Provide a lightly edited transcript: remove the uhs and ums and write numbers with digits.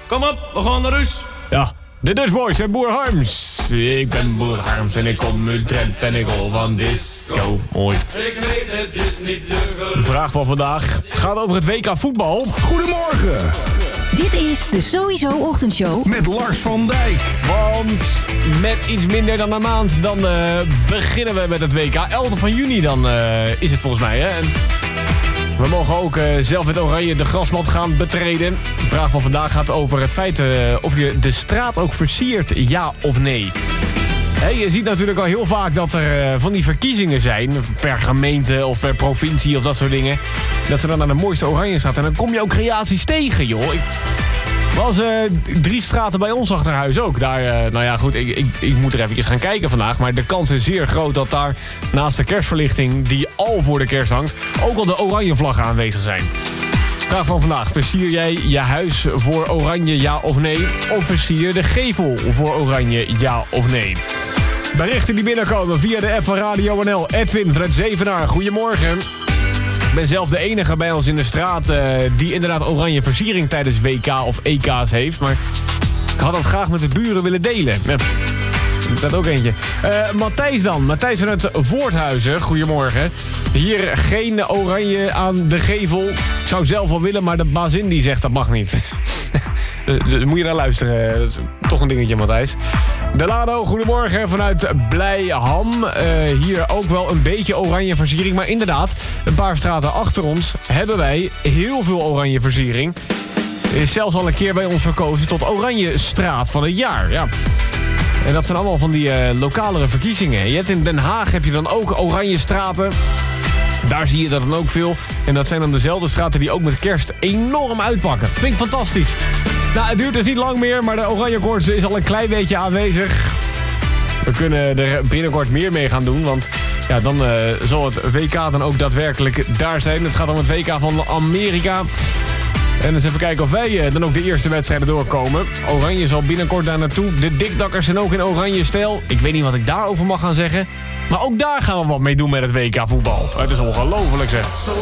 Kom op, we gaan naar huis. Ja, de Dutch Boys en Boer Harms. Ik ben Boer Harms en ik kom uit Drenthe en ik hou van disco. Mooi. Ik weet het is niet te geloven. De vraag van vandaag gaat over het WK voetbal. Goedemorgen, Dit is de Sowieso Ochtendshow. met Lars van Dijk. Want met iets minder dan een maand dan beginnen we met het WK. 11 van juni dan is het volgens mij. Hè? En we mogen ook zelf met Oranje de grasmat gaan betreden. De vraag van vandaag gaat over het feit of je de straat ook versiert, ja of nee. Je ziet natuurlijk al heel vaak dat er van die verkiezingen zijn. Per gemeente of per provincie of dat soort dingen. Dat ze dan naar de mooiste Oranje staat. En dan kom je ook creaties tegen, joh. Er was 3 straten bij ons achter huis ook. Daar, nou ja, goed, ik moet er eventjes gaan kijken vandaag. Maar de kans is zeer groot dat daar naast de kerstverlichting die al voor de kerst hangt, ook al de oranje vlaggen aanwezig zijn. Vraag van vandaag. Versier jij je huis voor oranje, ja of nee? Of versier je de gevel voor oranje, ja of nee? Berichten die binnenkomen via de app van Radio NL. Edwin vanuit Zevenaar, goedemorgen. Ik ben zelf de enige bij ons in de straat die inderdaad oranje versiering tijdens WK of EK's heeft. Maar ik had dat graag met de buren willen delen. Ja, dat ook eentje. Matthijs dan. Matthijs vanuit Voorthuizen, goedemorgen. Hier geen oranje aan de gevel. Ik zou zelf wel willen, maar de bazin die zegt dat mag niet. Dus moet je naar luisteren. Dat is toch een dingetje, Matthijs. Delano, goedemorgen vanuit Blijham. Hier ook wel een beetje oranje versiering. Maar inderdaad, een paar straten achter ons hebben wij heel veel oranje versiering. Er is zelfs al een keer bij ons verkozen tot Oranje Straat van het jaar. Ja. En dat zijn allemaal van die lokalere verkiezingen. Je hebt in Den Haag heb je dan ook oranje straten. Daar zie je dat dan ook veel. En dat zijn dan dezelfde straten die ook met kerst enorm uitpakken. Vind ik fantastisch. Nou, het duurt dus niet lang meer, maar de oranje koorts is al een klein beetje aanwezig. We kunnen er binnenkort meer mee gaan doen, want ja, dan zal het WK dan ook daadwerkelijk daar zijn. Het gaat om het WK van Amerika. En eens even kijken of wij dan ook de eerste wedstrijden doorkomen. Oranje zal binnenkort daar naartoe. De dikdakkers zijn ook in oranje stijl. Ik weet niet wat ik daarover mag gaan zeggen. Maar ook daar gaan we wat mee doen met het WK voetbal. Het is ongelooflijk, zeg.